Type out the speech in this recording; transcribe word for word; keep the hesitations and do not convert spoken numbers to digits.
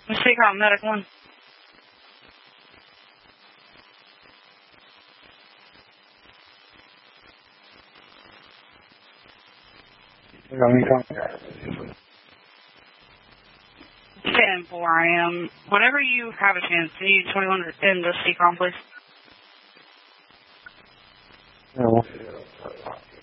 Let's take out medic one. ten four, I am. Whenever you have a chance, can you twenty-one in the C-com, please? No.